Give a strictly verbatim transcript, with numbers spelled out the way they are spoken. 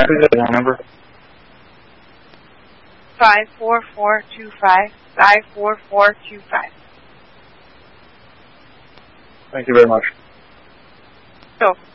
repeat that number? Five four four two five five four four two five. Thank you very much. So.